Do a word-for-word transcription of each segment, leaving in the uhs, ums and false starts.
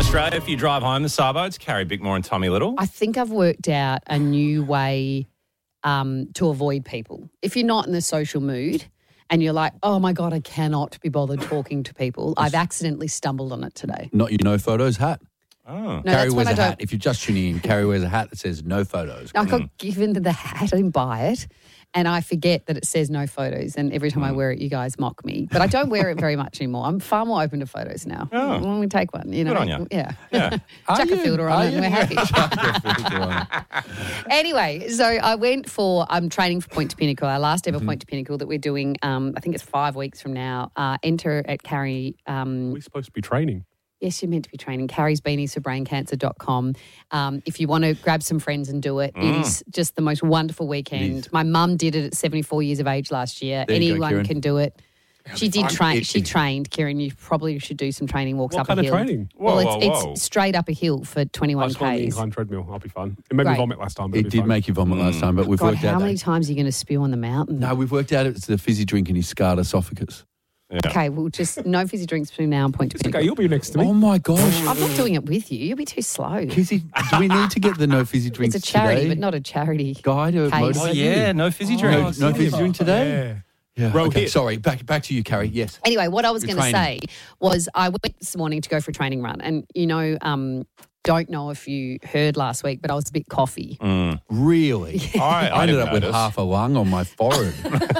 Australia, if you drive home the Sabo, it's Carrie Bickmore and Tommy Little. I think I've worked out a new way um, to avoid people. If you're not in the social mood and you're like, oh, my God, I cannot be bothered talking to people, I've accidentally stumbled on it today. Not your no photos hat. Oh. No, Carrie that's when wears I a don't- hat. If you're just tuning in, Carrie wears a hat that says no photos. I got given the hat, I didn't buy it, and I forget that it says no photos, and every time I wear it, you guys mock me. But I don't wear it very much anymore. I'm far more open to photos now. Oh. Let me take one, you know. Good on you. Yeah. Yeah. Chuck Are a you? filter Are on it you? and we're happy. Chuck a filter on it. Anyway, so I went for, I'm training for Point to Pinnacle, our last ever Point to Pinnacle that we're doing, um, I think it's five weeks from now. Uh, enter at Carrie. Um, We're supposed to be training. Yes, you're meant to be training. Carrie's Beanies for Brain Cancer dot com. Um, if you want to grab some friends and do it, it is just the most wonderful weekend. My mum did it at seventy-four years of age last year. There you go, Anyone Kieran. can do it. She did fun. train. It- She it- trained, Kieran. You probably should do some training walks What up kind a of hill. training? Whoa, well, whoa, it's, whoa. it's straight up a hill for I twenty-one was on the Ks. incline treadmill. I'll be fun. It made Great. me vomit last time, but It it'll be did fun. make you vomit last time, but we've God, worked out how many that. times are you going to spew on the mountain? No, we've worked out it's the fizzy drink in his scarred esophagus. Yeah. Okay, well, just no fizzy drinks between now and Point to It's okay. Pinnacle. You'll be next to me. Oh, my gosh. I'm not doing it with you. You'll be too slow. Kizzy, do we need to get the no fizzy drinks It's a charity, today? but not a charity. Guy to Case. motivate Oh, you? yeah, no fizzy No, drinks. no fizzy drink today? Yeah. Yeah. Row okay, hit. sorry. Back back to you, Carrie. Yes. Anyway, what I was You're going to say training. was I went this morning to go for a training run, and you know, um, don't know if you heard last week, but I was a bit coffee. Really? I, I ended didn't up with notice. half a lung on my forehead.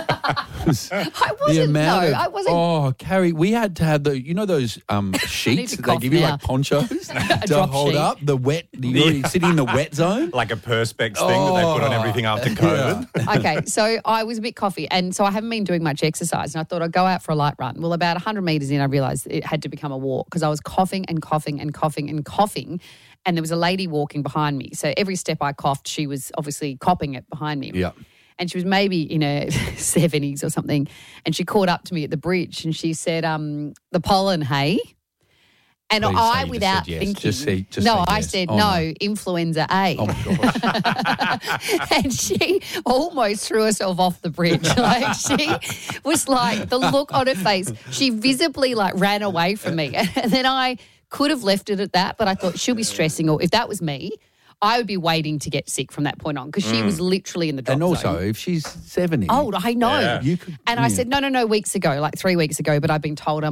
I wasn't. No, of, I wasn't. Oh, Carrie, we had to have the, you know, those um, sheets to that they cough give you now. like ponchos to drop hold sheet. up the wet. You're already sitting in the wet zone. Like a Perspex thing that they put on Oh. everything after COVID. Okay, so I was a bit coffee, and so I haven't been doing much exercise, and I thought I'd go out for a light run. Well, about one hundred metres in, I realised it had to become a walk because I was coughing and coughing and coughing and coughing, and there was a lady walking behind me. So every step I coughed, she was obviously copping it behind me. Yeah. And she was maybe in her seventies or something, and she caught up to me at the bridge, and she said, um, the pollen, hey? And Please say I, you just without said yes. thinking, Just say- just no, say I yes. said Oh, no, no. influenza A. Oh, my gosh. And she almost threw herself off the bridge. Like she was like, the look on her face, she visibly like ran away from me. And then I could have left it at that, but I thought she'll be stressing, or if that was me, I would be waiting to get sick from that point on because she was literally in the drop And also, zone. if she's seventy. Oh, I know. Yeah. You could, And I yeah. said, no, no, no, weeks ago, like three weeks ago, but I've been told I'm